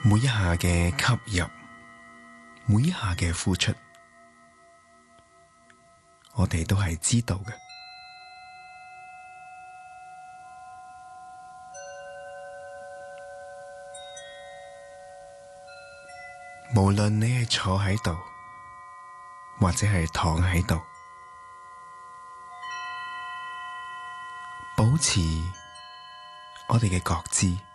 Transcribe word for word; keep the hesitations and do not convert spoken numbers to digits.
每一下嘅吸入，每一下嘅呼出，我哋都係知道嘅。無論你係坐喺度，或者係躺喺度，保持我哋嘅覺知。